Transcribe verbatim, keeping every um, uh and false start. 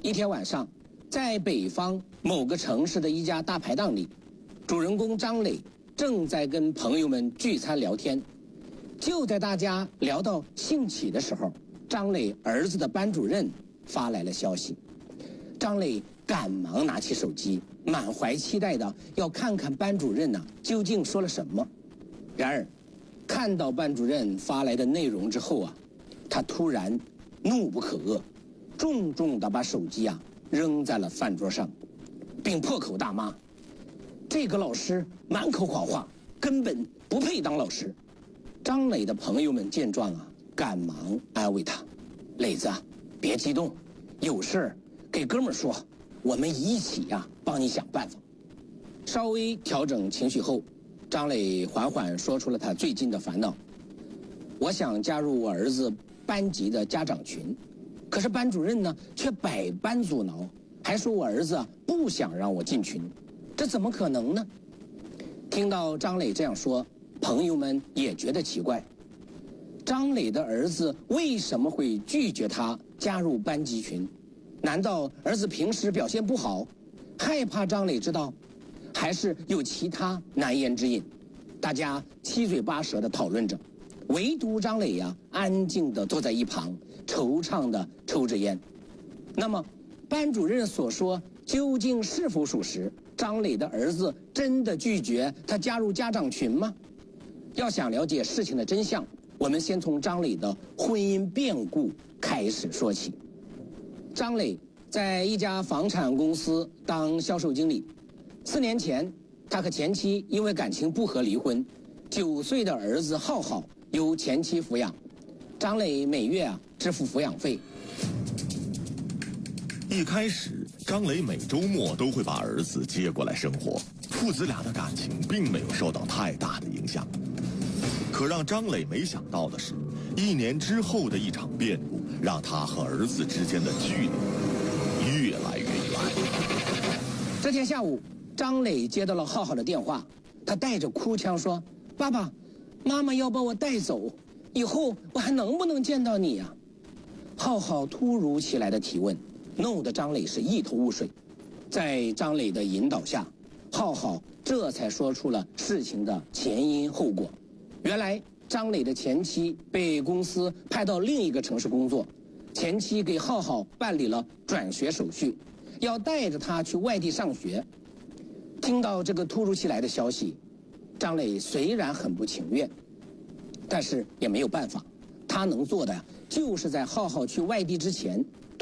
一天晚上，在北方某个城市的一家大排档里，主人公张磊正在跟朋友们聚餐聊天。就在大家聊到兴起的时候，张磊儿子的班主任发来了消息。张磊赶忙拿起手机，满怀期待的要看看班主任呢、啊、究竟说了什么。然而，看到班主任发来的内容之后啊，他突然怒不可遏，重重地把手机啊扔在了饭桌上，并破口大骂：“这个老师满口谎话，根本不配当老师。”张磊的朋友们见状啊，赶忙安慰他：“磊子啊，别激动，有事儿给哥们儿说，我们一起呀、啊、帮你想办法。”稍微调整情绪后，张磊缓缓说出了他最近的烦恼：“我想加入我儿子班级的家长群，可是班主任呢却百般阻挠，还说我儿子啊不想让我进群，这怎么可能呢？”听到张磊这样说，朋友们也觉得奇怪，张磊的儿子为什么会拒绝他加入班级群？难道儿子平时表现不好，害怕张磊知道，还是有其他难言之隐？大家七嘴八舌地讨论着，唯独张磊呀、啊、安静地坐在一旁，惆怅地抽着烟。那么班主任所说究竟是否属实？张磊的儿子真的拒绝他加入家长群吗？要想了解事情的真相，我们先从张磊的婚姻变故开始说起。张磊在一家房产公司当销售经理，四年前他和前妻因为感情不和离婚，九岁的儿子浩浩由前妻抚养，张磊每月啊支付抚养费。 一开始，张磊每周末都会把儿子接过来生活，父子俩的感情并没有受到太大的影响。可让张磊没想到的是，一年之后的一场变故，让他和儿子之间的距离越来越远。 这天下午，张磊接到了浩浩的电话，他带着哭腔说：“爸爸，妈妈要把我带走，以后我还能不能见到你呀？”浩浩突如其来的提问弄得张磊是一头雾水。在张磊的引导下，浩浩这才说出了事情的前因后果。原来张磊的前妻被公司派到另一个城市工作，前妻给浩浩办理了转学手续，要带着他去外地上学。听到这个突如其来的消息，张磊虽然很不情愿，但是也没有办法，他能做的呀，就是在浩浩去外地之前